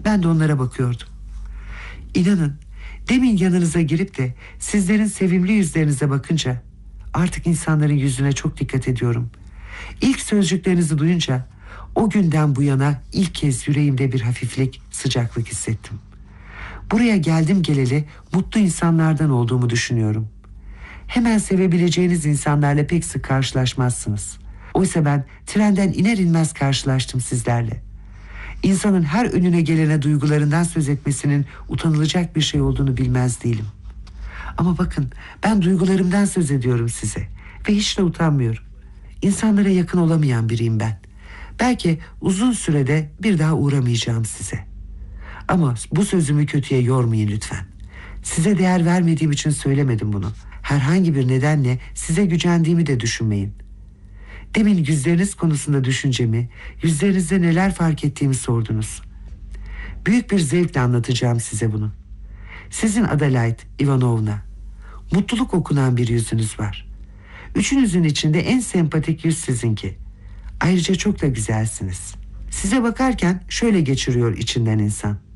Ben de onlara bakıyordum. İnanın, demin yanınıza girip de sizlerin sevimli yüzlerinize bakınca artık insanların yüzüne çok dikkat ediyorum. İlk sözcüklerinizi duyunca o günden bu yana ilk kez yüreğimde bir hafiflik, sıcaklık hissettim. Buraya geldim geleli mutlu insanlardan olduğumu düşünüyorum. Hemen sevebileceğiniz insanlarla pek sık karşılaşmazsınız. Oysa ben trenden iner inmez karşılaştım sizlerle. İnsanın her önüne gelene duygularından söz etmesinin utanılacak bir şey olduğunu bilmez değilim. Ama bakın, ben duygularımdan söz ediyorum size ve hiç de utanmıyorum. İnsanlara yakın olamayan biriyim ben. Belki uzun sürede bir daha uğramayacağım size. Ama bu sözümü kötüye yormayın lütfen. Size değer vermediğim için söylemedim bunu. Herhangi bir nedenle size gücendiğimi de düşünmeyin. Demin yüzleriniz konusunda düşüncemi, yüzlerinizde neler fark ettiğimi sordunuz. Büyük bir zevkle anlatacağım size bunu. Sizin Adelaide Ivanovna, mutluluk okunan bir yüzünüz var. Üçünüzün içinde en sempatik yüz sizinki. Ayrıca çok da güzelsiniz. Size bakarken şöyle geçiriyor içinden insan: